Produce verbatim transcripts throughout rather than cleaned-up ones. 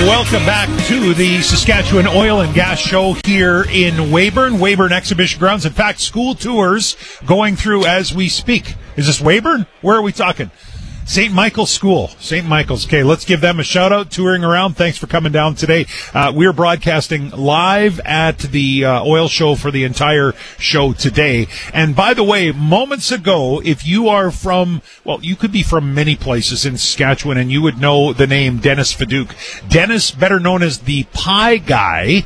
Welcome back to the Saskatchewan Oil and Gas Show here in Weyburn, Weyburn Exhibition Grounds. In fact, school tours going through as we speak. Is this Weyburn? Where are we talking? Saint Michael's School. Saint Michael's. Okay, let's give them a shout out, touring around. Thanks for coming down today. Uh, we're broadcasting live at the uh, oil show for the entire show today. And by the way, moments ago, if you are from, well, you could be from many places in Saskatchewan and you would know the name Dennis Feduk. Dennis, better known as the Pie Guy,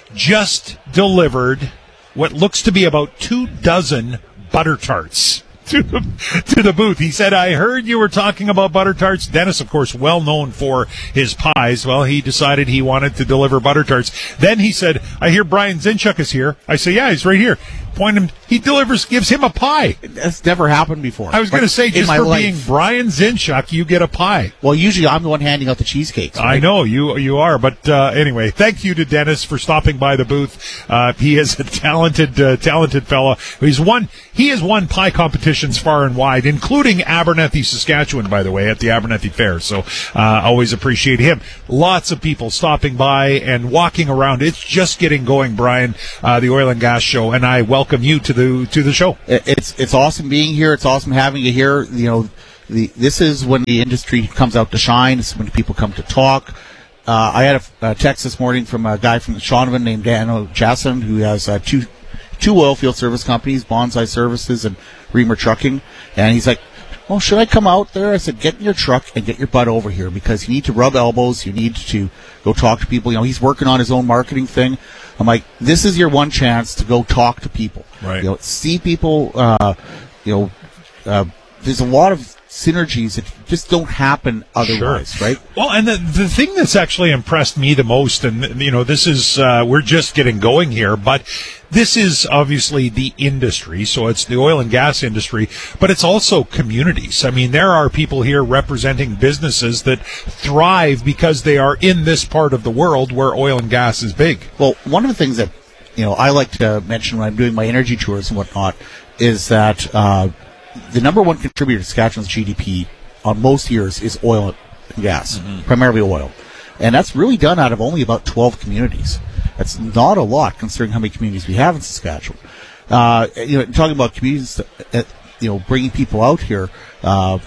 just delivered what looks to be about two dozen butter tarts to the, to the booth. He said, I heard you were talking about butter tarts. Dennis, of course, well known for his pies. Well, he decided he wanted to deliver butter tarts. Then he said, I hear Brian Zinchuk is here. I say, yeah, he's right here. Point him, he delivers, gives him a pie. That's never happened before. I was going to say, just for life. being Brian Zinchuk, you get a pie. Well, usually I'm the one handing out the cheesecakes. Right? I know, you you are. But uh, anyway, thank you to Dennis for stopping by the booth. Uh, he is a talented, uh, talented fellow. He's won, he has won pie competitions far and wide, including Abernethy, Saskatchewan, by the way, at the Abernethy Fair. So uh, always appreciate him. Lots of people stopping by and walking around. It's just getting going, Brian, uh, the Oil and Gas Show, and I welcome you to the to the show. It's it's awesome being here. It's awesome having you here. You know, the this is when the industry comes out to shine. It's when people come to talk. Uh, I had a, a text this morning from a guy from Shaunavon named Dano Chasson, who has uh, two two oil field service companies, Bonsai Services and Reamer Trucking, and he's like, well, should I come out there? I said, get in your truck and get your butt over here because you need to rub elbows. You need to go talk to people. You know, he's working on his own marketing thing. I'm like, this is your one chance to go talk to people. Right. You know, see people. Uh, you know, uh, there's a lot of synergies that just don't happen otherwise, sure. right? Well, and the the thing that's actually impressed me the most, and you know, this is uh, we're just getting going here, but this is obviously the industry, so it's the oil and gas industry, but it's also communities. I mean, there are people here representing businesses that thrive because they are in this part of the world where oil and gas is big. Well, one of the things that, you know, I like to mention when I'm doing my energy tours and whatnot is that uh, the number one contributor to Saskatchewan's G D P on most years is oil and gas, mm-hmm. primarily oil. And that's really done out of only about twelve communities. That's not a lot considering how many communities we have in Saskatchewan. Uh, you know, talking about communities, uh, you know, bringing people out here. Uh,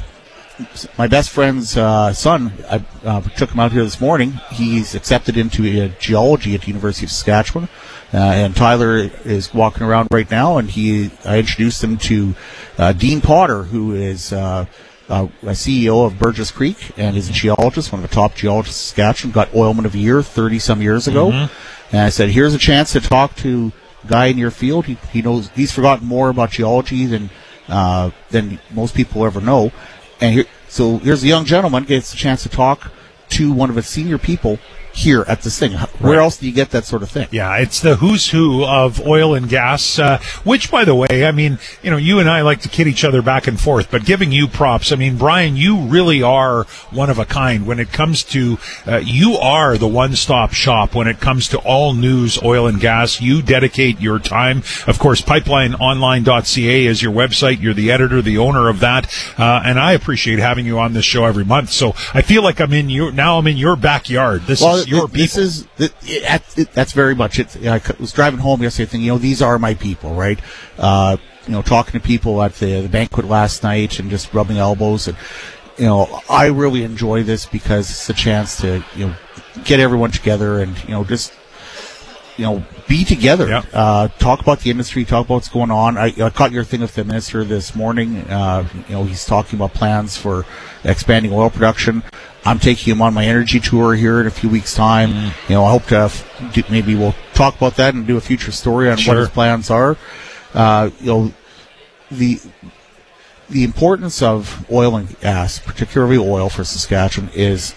my best friend's uh, son, I uh, took him out here this morning. He's accepted into uh, geology at the University of Saskatchewan. Uh, and Tyler is walking around right now, and he I introduced him to uh, Dean Potter, who is uh, uh, a C E O of Burgess Creek and is a geologist, one of the top geologists in Saskatchewan, got Oilman of the Year thirty-some years ago. Mm-hmm. And I said, here's a chance to talk to a guy in your field. He, he knows he's forgotten more about geology than uh, than most people ever know. And here, so here's a young gentleman gets a chance to talk to one of its senior people here at this thing. Where right. else do you get that sort of thing? Yeah, it's the who's who of oil and gas, uh, which, by the way, I mean, you know, you and I like to kid each other back and forth, but giving you props, I mean, Brian, you really are one of a kind when it comes to, uh, you are the one-stop shop when it comes to all news oil and gas. You dedicate your time. Of course, pipeline online dot c a is your website. You're the editor, the owner of that, uh, and I appreciate having you on this show every month. So I feel like I'm in your, now I'm in your backyard. This well, is your people. This is it, it, it, that's very much it. I was driving home yesterday thinking, you know, these are my people, right? Uh, you know, talking to people at the, the banquet last night and just rubbing elbows, and you know, I really enjoy this because it's a chance to, you know, get everyone together and, you know, just, you know, be together. Yep. Uh, talk about the industry, talk about what's going on. I, I caught your thing with the minister this morning. Uh, you know, he's talking about plans for expanding oil production. I'm taking him on my energy tour here in a few weeks' time. Mm. You know, I hope to have, do, maybe we'll talk about that and do a future story on sure. what his plans are. Uh, you know, the the importance of oil and gas, particularly oil for Saskatchewan, is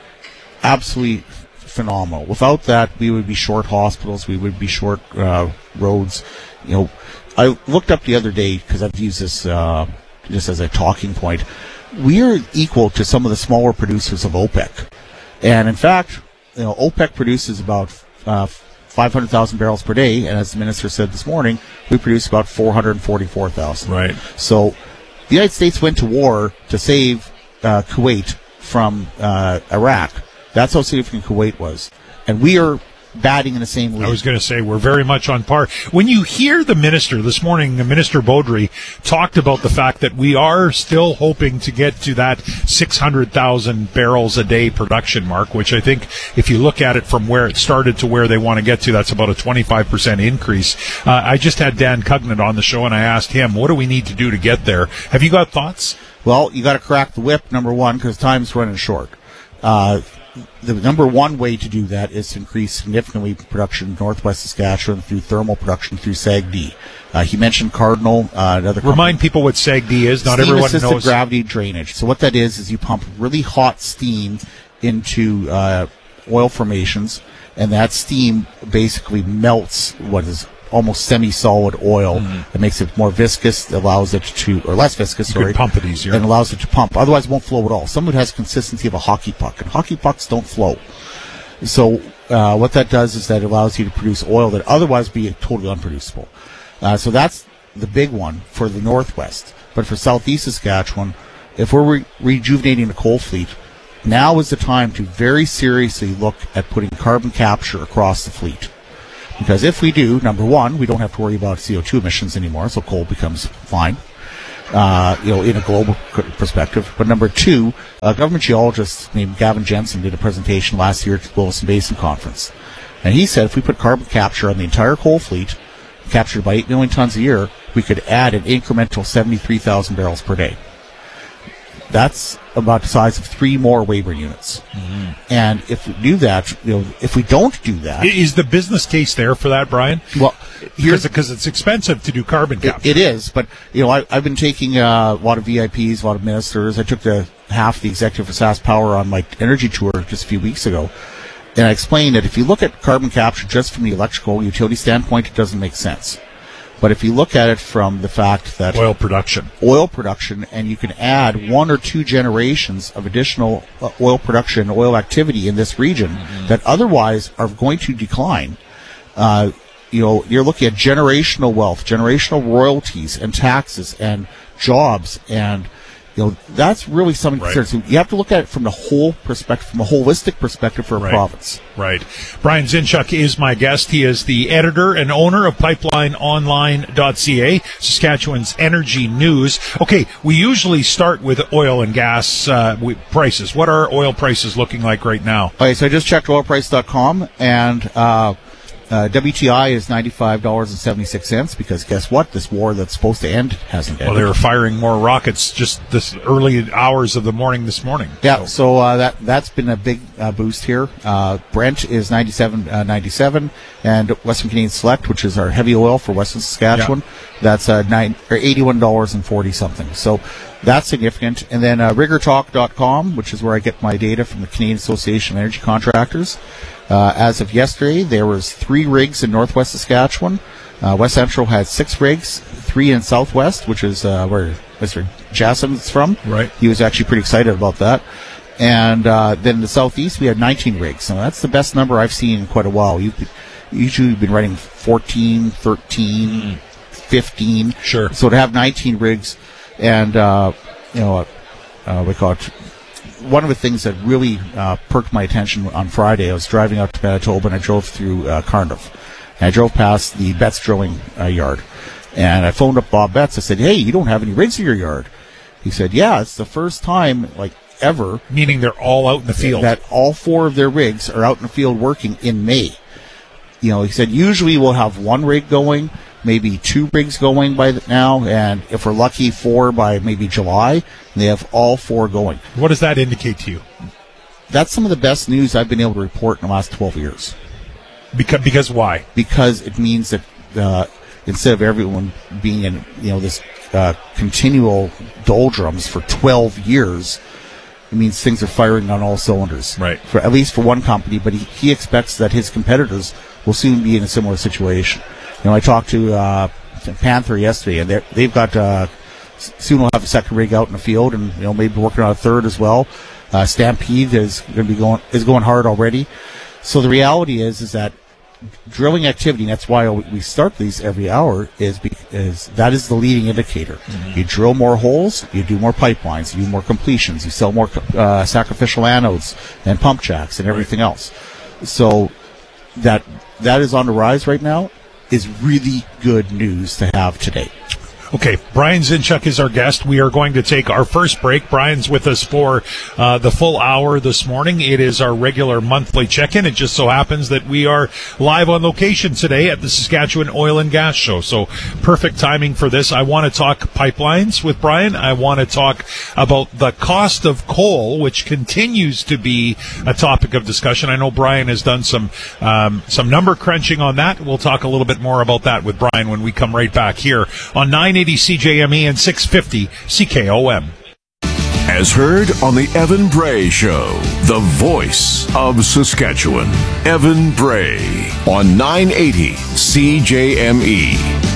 absolutely phenomenal. Without that, we would be short hospitals, we would be short uh, roads. You know, I looked up the other day because I've used this uh, just as a talking point. We are equal to some of the smaller producers of OPEC, and in fact, you know, OPEC produces about uh, five hundred thousand barrels per day, and as the minister said this morning, we produce about four hundred forty-four thousand. Right. So, the United States went to war to save uh, Kuwait from uh, Iraq. That's how significant Kuwait was. And we are batting in the same league. I was going to say, we're very much on par. When you hear the minister this morning, Minister Beaudry talked about the fact that we are still hoping to get to that six hundred thousand barrels a day production mark, which I think if you look at it from where it started to where they want to get to, that's about a twenty-five percent increase. Uh, I just had Dan Cugnett on the show, and I asked him, what do we need to do to get there? Have you got thoughts? Well, you got to crack the whip, number one, because time's running short. Uh, The number one way to do that is to increase significantly production in Northwest Saskatchewan through thermal production through S A G D. Uh, he mentioned Cardinal, uh, another company. Remind people what S A G D is. Not everyone knows. Steam-assisted gravity drainage. So what that is is you pump really hot steam into uh, oil formations, and that steam basically melts what is almost semi-solid oil. Mm-hmm. It makes it more viscous, allows it to, or less viscous, you sorry. can pump it easier. And allows it to pump. Otherwise, it won't flow at all. Some of it has consistency of a hockey puck, and hockey pucks don't flow. So uh, what that does is that it allows you to produce oil that otherwise would be totally unproducible. Uh, so that's the big one for the Northwest. But for Southeast Saskatchewan, if we're re- rejuvenating the coal fleet, now is the time to very seriously look at putting carbon capture across the fleet. Because if we do, number one, we don't have to worry about C O two emissions anymore, so coal becomes fine, uh, you know, in a global perspective. But number two, a government geologist named Gavin Jensen did a presentation last year at the Wilson Basin Conference. And he said if we put carbon capture on the entire coal fleet, captured by eight million tons a year, we could add an incremental seventy-three thousand barrels per day. That's about the size of three more Weyburn units. Mm-hmm. And if we do that, you know, if we don't do that, is the business case there for that, Brian? Well, here's because it's expensive to do carbon capture. It, it is, but you know, I, I've been taking uh, a lot of V I Ps, a lot of ministers. I took the half the executive for Sask Power on my energy tour just a few weeks ago, and I explained that if you look at carbon capture just from the electrical utility standpoint, it doesn't make sense. But if you look at it from the fact that oil production, oil production, and you can add one or two generations of additional uh, oil production, oil activity in this region mm-hmm. that otherwise are going to decline, uh, you know, you're looking at generational wealth, generational royalties, and taxes, and jobs, and you know, that's really something right. to consider. So you have to look at it from the whole perspective, from a holistic perspective for a right. province. Right. Brian Zinchuk is my guest. He is the editor and owner of pipeline online dot c a, Saskatchewan's energy news. Okay, we usually start with oil and gas uh, prices. What are oil prices looking like right now? Okay, so I just checked oil price dot com, and uh, Uh, W T I is ninety-five dollars and seventy-six cents because guess what? This war that's supposed to end hasn't ended. Well, they were firing more rockets just this early hours of the morning this morning. Yeah, so, so uh, that, that's been a big uh, boost here. Uh, Brent is ninety-seven ninety-seven, and Western Canadian Select, which is our heavy oil for Western Saskatchewan, yeah. that's uh, nine, or eighty-one dollars and forty something. So that's significant. And then uh, rigger talk dot com, which is where I get my data from the Canadian Association of Energy Contractors. Uh, as of yesterday, there was three rigs in Northwest Saskatchewan. Uh, West Central had six rigs, three in Southwest, which is uh, where Mister Jasson is from. Right. He was actually pretty excited about that. And uh, then in the Southeast, we had nineteen rigs. So that's the best number I've seen in quite a while. You've usually been running fourteen, thirteen, mm. fifteen. Sure. So to have nineteen rigs, and uh, you know, uh, we call it. One of the things that really uh, perked my attention on Friday, I was driving out to Manitoba and I drove through uh, Cardiff. And I drove past the Betts drilling uh, yard. And I phoned up Bob Betts. I said, hey, you don't have any rigs in your yard. He said, yeah, it's the first time, like, ever. Meaning they're all out in the field. That all four of their rigs are out in the field working in May. You know, he said, usually we'll have one rig going, maybe two rigs going by now, and if we're lucky, four by maybe July, and they have all four going. What does that indicate to you? That's some of the best news I've been able to report in the last twelve years. Because, because why? Because it means that uh, instead of everyone being in, you know, this uh, continual doldrums for twelve years, it means things are firing on all cylinders. Right. For, at least for one company, but he, he expects that his competitors will soon be in a similar situation. You know, I talked to uh, Panther yesterday, and they've got uh, soon we'll have a second rig out in the field, and you know maybe working on a third as well. Uh, Stampede is going to be going is going hard already. So the reality is is that drilling activity, and that's why we start these every hour, is because that is the leading indicator. Mm-hmm. You drill more holes, you do more pipelines, you do more completions, you sell more uh, sacrificial anodes and pump jacks and everything else. So that that is on the rise right now is really good news to have today. Okay, Brian Zinchuk is our guest. We are going to take our first break. Brian's with us for uh, the full hour this morning. It is our regular monthly check-in. It just so happens that we are live on location today at the Saskatchewan Oil and Gas Show. So perfect timing for this. I want to talk pipelines with Brian. I want to talk about the cost of coal, which continues to be a topic of discussion. I know Brian has done some um, some number crunching on that. We'll talk a little bit more about that with Brian when we come right back here on nine eighty C J M E and six fifty C K O M. As heard on the Evan Bray Show, the voice of Saskatchewan, Evan Bray on nine eighty C J M E.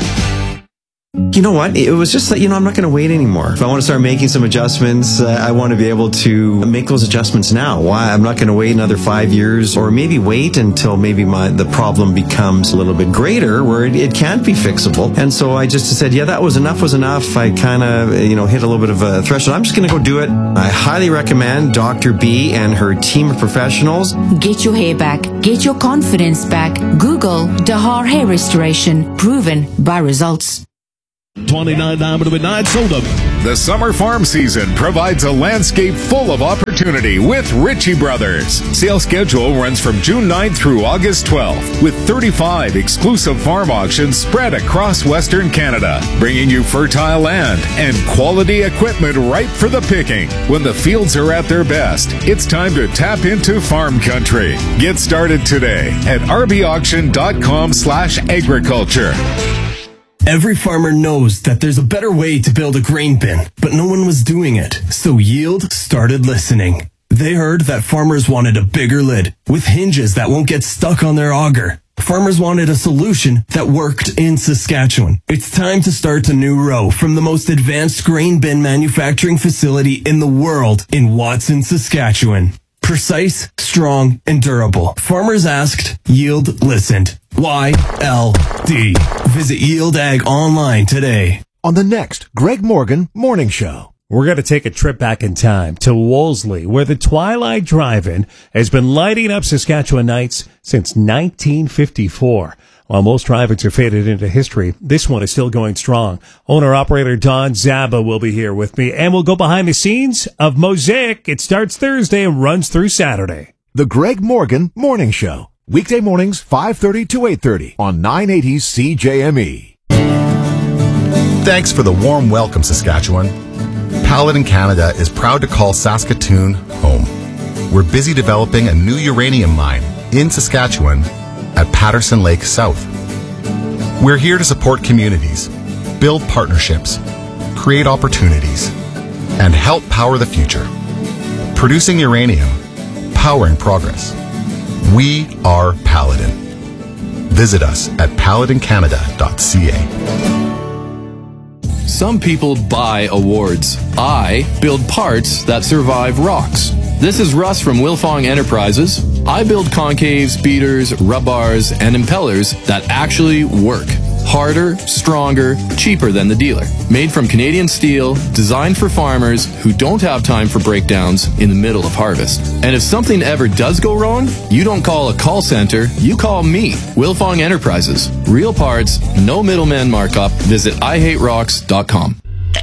You know what? It was just like, you know, I'm not going to wait anymore. If I want to start making some adjustments, uh, I want to be able to make those adjustments now. Why? I'm not going to wait another five years or maybe wait until maybe my the problem becomes a little bit greater where it, it can't be fixable. And so I just said, yeah, that was enough was enough. I kind of, you know, hit a little bit of a threshold. I'm just going to go do it. I highly recommend Doctor B and her team of professionals. Get your hair back. Get your confidence back. Google Dahar Hair Restoration. Proven by results. twenty-nine down to midnight, sold up. The summer farm season provides a landscape full of opportunity with Ritchie Brothers. Sale schedule runs from June ninth through August twelfth, with thirty-five exclusive farm auctions spread across Western Canada, bringing you fertile land and quality equipment ripe for the picking. When the fields are at their best, it's time to tap into farm country. Get started today at rbauction.com slash agriculture. Every farmer knows that there's a better way to build a grain bin, but no one was doing it. So Yield started listening. They heard that farmers wanted a bigger lid with hinges that won't get stuck on their auger. Farmers wanted a solution that worked in Saskatchewan. It's time to start a new row from the most advanced grain bin manufacturing facility in the world in Watson, Saskatchewan. Precise, strong, and durable. Farmers asked, Yield listened. Y L D. Visit Yield Ag online today. On the next Greg Morgan Morning Show. We're going to take a trip back in time to Wolseley, where the Twilight Drive-In has been lighting up Saskatchewan nights since nineteen fifty-four. While most drive-ins are faded into history, this one is still going strong. Owner-operator Don Zaba will be here with me, and we'll go behind the scenes of Mosaic. It starts Thursday and runs through Saturday. The Greg Morgan Morning Show. Weekday mornings, five thirty to eight thirty on nine eighty C J M E. Thanks for the warm welcome, Saskatchewan. Paladin Canada is proud to call Saskatoon home. We're busy developing a new uranium mine in Saskatchewan at Patterson Lake South. We're here to support communities, build partnerships, create opportunities, and help power the future. Producing uranium, powering progress. We are Paladin. Visit us at paladin canada dot c a. Some people buy awards. I build parts that survive rocks. This is Russ from Wilfong Enterprises. I build concaves, beaters, rub bars, and impellers that actually work. Harder, stronger, cheaper than the dealer. Made from Canadian steel, designed for farmers who don't have time for breakdowns in the middle of harvest. And if something ever does go wrong, you don't call a call center, you call me, Wilfong Enterprises. Real parts, no middleman markup. Visit i hate rocks dot com.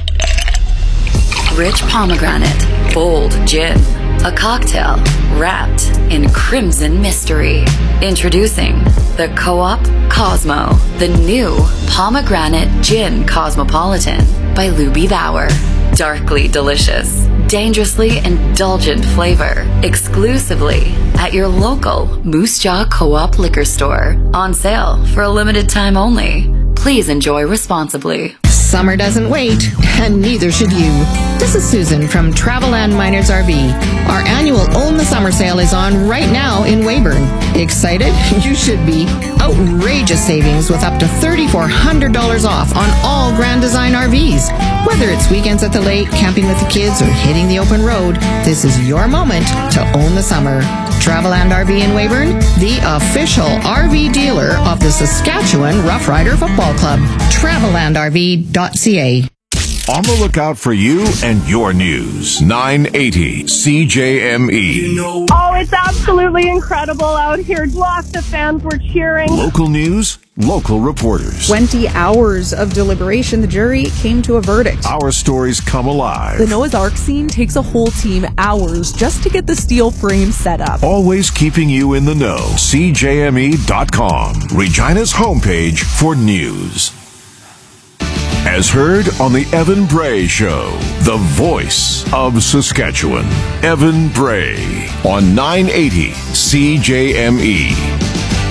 Rich pomegranate, bold gin. A cocktail wrapped in crimson mystery. Introducing the Co-op Cosmo, the new pomegranate gin cosmopolitan by Luby Bauer. Darkly delicious, dangerously indulgent flavor. Exclusively at your local Moose Jaw Co-op liquor store. On sale for a limited time only. Please enjoy responsibly. Summer doesn't wait, and neither should you. This is Susan from Traveland Miners R V. Our annual Own the Summer sale is on right now in Weyburn. Excited? You should be. Outrageous savings with up to three thousand four hundred dollars off on all Grand Design R Vs. Whether it's weekends at the lake, camping with the kids, or hitting the open road, this is your moment to own the summer. Traveland R V in Weyburn, the official R V dealer of the Saskatchewan Rough Rider Football Club. traveland r v dot c a. On the lookout for you and your news. nine eighty C J M E. Oh, it's absolutely incredible out here. Lots of fans were cheering. Local news, local reporters. twenty hours of deliberation, the jury came to a verdict. Our stories come alive. The Noah's Ark scene takes a whole team hours just to get the steel frame set up. Always keeping you in the know. C J M E dot com, Regina's homepage for news. As heard on the Evan Bray Show, the voice of Saskatchewan. Evan Bray on nine eighty C J M E.